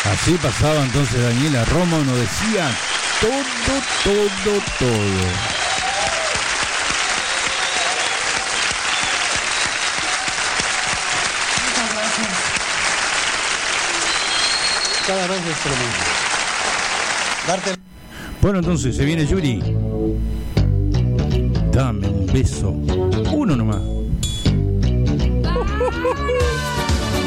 Así pasaba entonces Daniela Romo, nos decía todo. Cada vez es tremendo. Darte... Bueno, entonces se viene Yuri. Dame un beso. Uno nomás.